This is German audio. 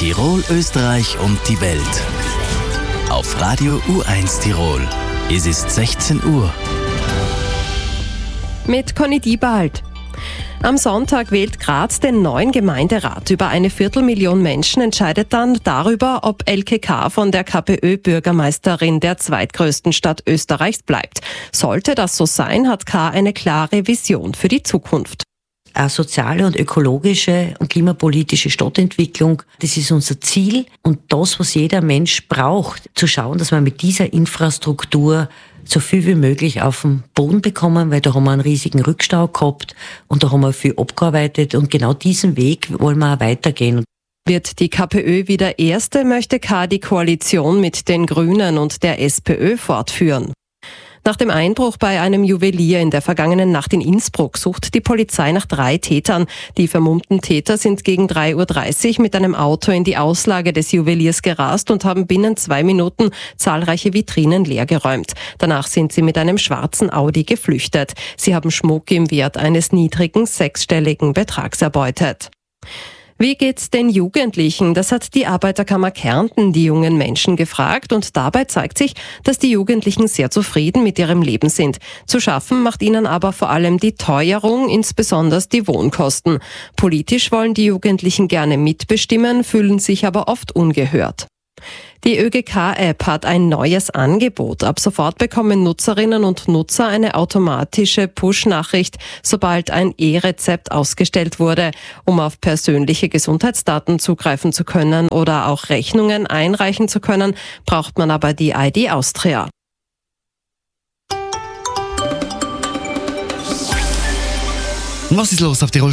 Tirol, Österreich und die Welt. Auf Radio U1 Tirol. Es ist 16 Uhr. Mit Conny Diebald. Am Sonntag wählt Graz den neuen Gemeinderat. Über 250.000 Menschen entscheidet dann darüber, ob Elke K. von der KPÖ Bürgermeisterin der zweitgrößten Stadt Österreichs bleibt. Sollte das so sein, hat K. eine klare Vision für die Zukunft. Eine soziale und ökologische und klimapolitische Stadtentwicklung, das ist unser Ziel. Und das, was jeder Mensch braucht, zu schauen, dass wir mit dieser Infrastruktur so viel wie möglich auf den Boden bekommen, weil da haben wir einen riesigen Rückstau gehabt und da haben wir viel abgearbeitet und genau diesen Weg wollen wir auch weitergehen. Wird die KPÖ wieder Erste, möchte K. die Koalition mit den Grünen und der SPÖ fortführen. Nach dem Einbruch bei einem Juwelier in der vergangenen Nacht in Innsbruck sucht die Polizei nach 3 Tätern. Die vermummten Täter sind gegen 3:30 Uhr mit einem Auto in die Auslage des Juweliers gerast und haben binnen 2 Minuten zahlreiche Vitrinen leergeräumt. Danach sind sie mit einem schwarzen Audi geflüchtet. Sie haben Schmuck im Wert eines niedrigen 6-stelligen Betrags erbeutet. Wie geht's den Jugendlichen? Das hat die Arbeiterkammer Kärnten die jungen Menschen gefragt und dabei zeigt sich, dass die Jugendlichen sehr zufrieden mit ihrem Leben sind. Zu schaffen macht ihnen aber vor allem die Teuerung, insbesondere die Wohnkosten. Politisch wollen die Jugendlichen gerne mitbestimmen, fühlen sich aber oft ungehört. Die ÖGK-App hat ein neues Angebot. Ab sofort bekommen Nutzerinnen und Nutzer eine automatische Push-Nachricht, sobald ein E-Rezept ausgestellt wurde. Um auf persönliche Gesundheitsdaten zugreifen zu können oder auch Rechnungen einreichen zu können, braucht man aber die ID Austria. Was ist los auf Tirol?